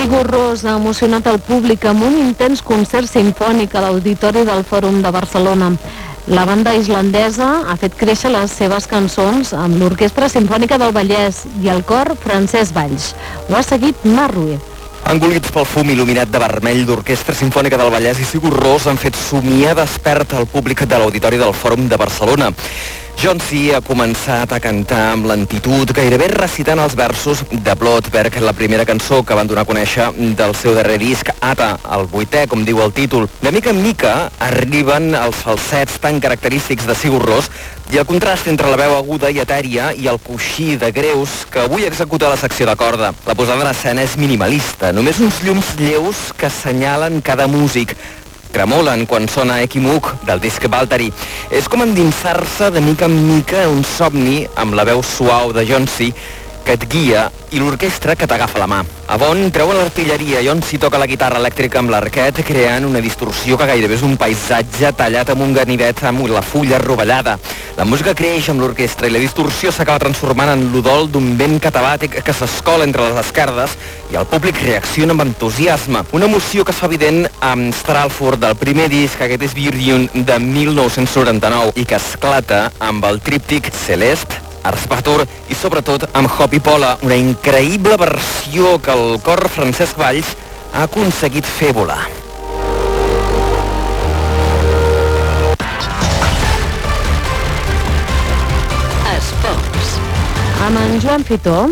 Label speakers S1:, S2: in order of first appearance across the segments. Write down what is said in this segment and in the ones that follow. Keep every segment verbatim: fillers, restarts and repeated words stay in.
S1: Sigur Rós ha emocionat el públic amb un intens concert simfònic a l'Auditori del Fòrum de Barcelona. La banda islandesa ha fet créixer les seves cançons amb l'Orquestra Simfònica del Vallès i el cor Francesc Valls. Ho ha seguit Marc Ruiz.
S2: Engolits pel fum il·luminat de vermell d'Orquestra Simfònica del Vallès i Sigur Rós han fet somiar despert al públic de l'Auditori del Fòrum de Barcelona. Jonsi ha començat a cantar amb lentitud, gairebé recitant els versos de Bloodberg, la primera cançó que van donar a conèixer del seu darrer disc, Ata, el vuitè, com diu el títol. De mica en mica arriben els falsets tan característics de Sigur Rós i el contrast entre la veu aguda i etèria i el coixí de greus que avui executa la secció de corda. La posada en escena és minimalista, només uns llums lleus que assenyalen cada músic. Tremolen quan sona Ekimuk del disc Valtteri. És com endinsar-se de mica en mica un somni amb la veu suau de Jonsi que et guia i l'orquestra que t'agafa la mà. A Bonn treuen l'artilleria, Jonsi toca la guitarra elèctrica amb l'arquet creant una distorsió que gairebé és un paisatge tallat amb un ganivet amb la fulla rovellada. La música creix amb l'orquestra i la distorsió s'acaba transformant en l'udol d'un vent catabàtic que s'escola entre les esquerdes i el públic reacciona amb entusiasme. Una emoció que es fa evident amb Stralford del primer disc, aquest és Virgin de mil nou-cents noranta-nou i que esclata amb el tríptic Celeste, Ars Patur i sobretot amb Hopi Pola, una increïble versió que el cor Francesc Valls ha aconseguit fer volar.
S1: Esports. Amb en Joan Fitó.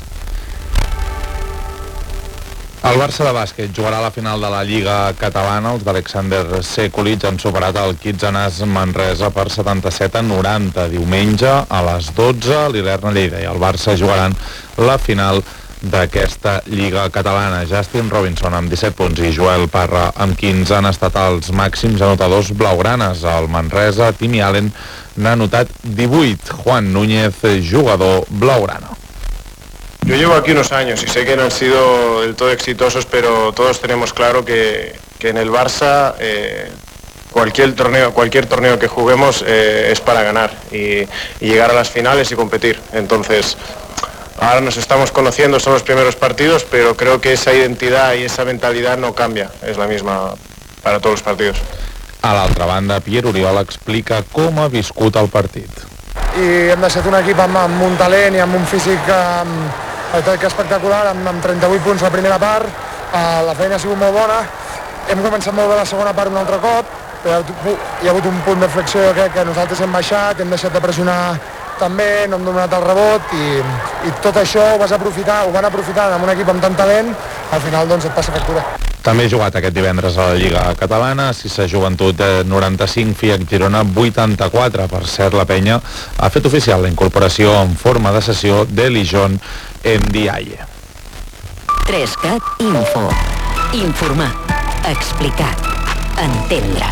S3: El Barça de bàsquet jugarà a la final de la Lliga Catalana. Els d'Alexander Sekulic han superat el Kitsanàs Manresa per setanta-set a noranta. Diumenge a les dotze l'Hivern a Lleida i el Barça jugaran la final d'aquesta Lliga Catalana. Justin Robinson amb disset punts i Joel Parra amb quinze han estat els màxims anotadors blaugranes. El Manresa, Timmy Allen, n'ha anotat divuit. Juan Núñez, jugador blaugrana.
S4: Yo llevo aquí unos años y sé que no han sido del todo exitosos, pero todos tenemos claro que, que en el Barça eh, cualquier torneo, cualquier torneo que juguemos eh, es para ganar y, y llegar a las finales y competir. Entonces, ahora nos estamos conociendo, son los primeros partidos, pero creo que esa identidad y esa mentalidad no cambia, es la misma para todos los partidos.
S3: A l'altra banda, Pierre Oriol explica com ha viscut el partit.
S5: I hem deixat un equip amb, amb un talent i amb un físic amb, que espectacular, amb, amb trenta-vuit punts la primera part. Uh, la feina ha sigut molt bona, hem començat molt bé la segona part un altre cop, però hi ha hagut un punt de flexió que, que nosaltres hem baixat, hem deixat de pressionar també, no hem donat el rebot i, i tot això ho vas aprofitar, ho van aprofitar amb un equip amb tant talent, al final doncs et passa factura.
S3: També ha jugat aquest divendres a la Lliga Catalana, Sisa Joventut noranta-cinc, Fiac Girona vuitanta-quatre. Per cert, la penya ha fet oficial la incorporació en forma de sessió d'Elijon Ndiaye.
S6: Trescat Info. Informar. Explicar. Entendre.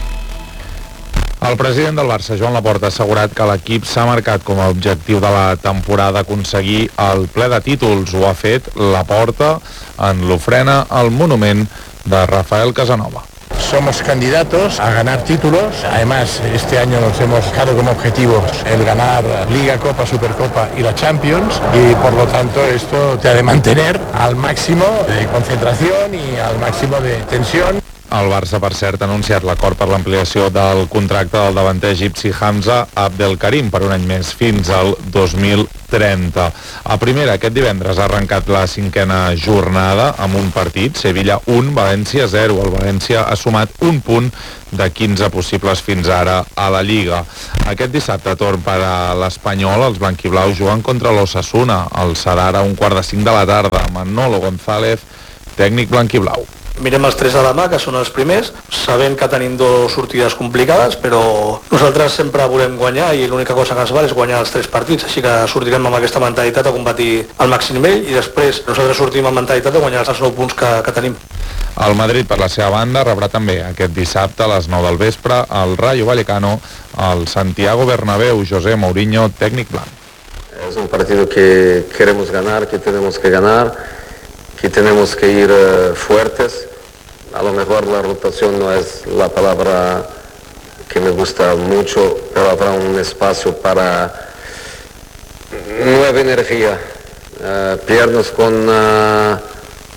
S3: El president del Barça, Joan Laporta, ha assegurat que l'equip s'ha marcat com a objectiu de la temporada aconseguir el ple de títols. Ho ha fet Laporta en l'ofrena al monument de Rafael Casanova.
S7: Somos candidatos a ganar títulos. Además, este año nos hemos dejado como objetivo el ganar Liga, Copa, Supercopa y la Champions. Y por lo tanto, esto te ha de mantener al máximo de concentración y al máximo de tensión.
S3: El Barça, per cert, ha anunciat l'acord per l'ampliació del contracte del davanter egipci Hamza Abdelkarim per un any més, fins al dos mil trenta. A primera, aquest divendres ha arrencat la cinquena jornada amb un partit, Sevilla un, València zero. El València ha sumat un punt de quinze possibles fins ara a la Lliga. Aquest dissabte torn per a l'Espanyol, els blanquiblaus juguen contra l'Osasuna. El serà ara a un quart de cinc de la tarda. Manolo González, tècnic blanquiblau.
S8: Mirem els tres a la mà, que són els primers, sabent que tenim dues sortides complicades, però nosaltres sempre volem guanyar i l'única cosa que ens val és guanyar els tres partits, així que sortirem amb aquesta mentalitat a competir al màxim nivell i després nosaltres sortim amb mentalitat de guanyar els nou punts que, que tenim.
S3: El Madrid, per la seva banda, rebrà també aquest dissabte a les nou del vespre el Rayo Vallecano al Santiago Bernabéu. José Mourinho, tècnic blanc.
S9: Es un partido que queremos ganar, que tenemos que ganar, que tenemos que ir uh, fuertes. A lo mejor la rotación no es la palabra que me gusta mucho, pero habrá un espacio para nueva energía, uh, piernas con, uh,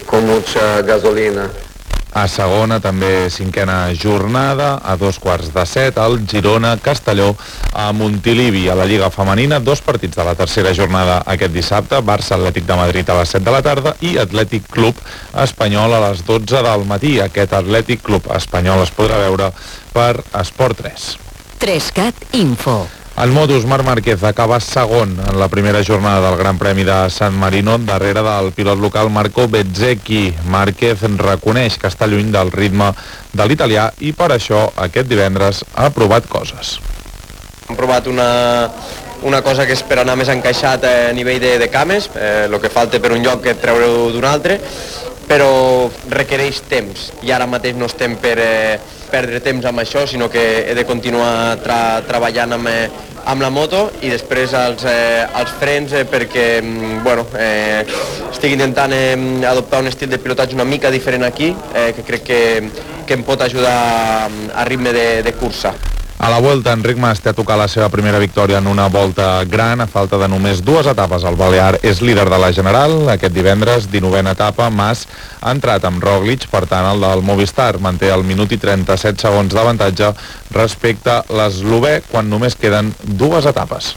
S9: con mucha gasolina.
S3: A segona, també cinquena jornada, a dos quarts de set, el Girona, Castelló, a Montilivi. A la Lliga Femenina, dos partits de la tercera jornada aquest dissabte, Barça Atlètic de Madrid a les set de la tarda i Atlètic Club Espanyol a les dotze del matí. Aquest Atlètic Club Espanyol es podrà veure per Esport tres.
S6: Trescat Info.
S3: En motos, Marc Márquez acaba segon en la primera jornada del Gran Premi de San Marino, darrere del pilot local Marco Bezzecchi. Márquez reconeix que està lluny del ritme de l'italià i per això aquest divendres ha provat coses.
S10: Hem provat una, una cosa que és per anar més encaixat a nivell de, de cames, eh, el que falta per un lloc que treure-ho d'un altre, però requereix temps i ara mateix no estem per eh, perdre temps amb això, sinó que he de continuar tra treballant amb, eh, amb la moto i després els, eh, els frens eh, perquè bueno, eh, estic intentant eh, adoptar un estil de pilotatge una mica diferent aquí, eh, que crec que, que em pot ajudar a, a ritme de, de cursa.
S3: A la Vuelta, Enric Mas té a tocar la seva primera victòria en una volta gran a falta de només dues etapes. El Balear és líder de la General. Aquest divendres, dinovena etapa, Mas ha entrat amb Roglic, per tant el del Movistar manté el minut i trenta-set segons d'avantatge respecte a l'eslovè quan només queden dues etapes.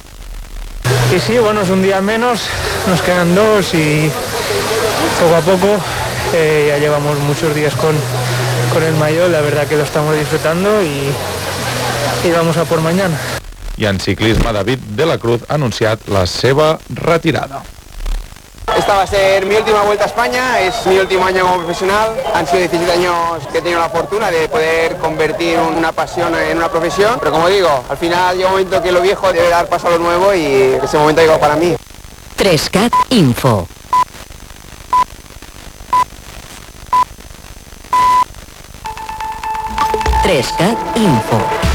S11: Y sí, bueno, es un día menos, nos quedan dos y poco a poco eh, ya llevamos muchos días con, con el maillot, la verdad que lo estamos disfrutando y y vamos a por mañana.
S3: I en ciclisme, David de la Cruz ha anunciat la seva retirada.
S12: Esta va a ser mi última vuelta a España, es mi último año como profesional. Han sido diecisiete años que he tenido la fortuna de poder convertir una pasión en una profesión, pero como digo, al final llega un momento que lo viejo debe dar paso a lo nuevo y ese momento ha llegado para mí.
S6: Trescat Info. Trescat Info.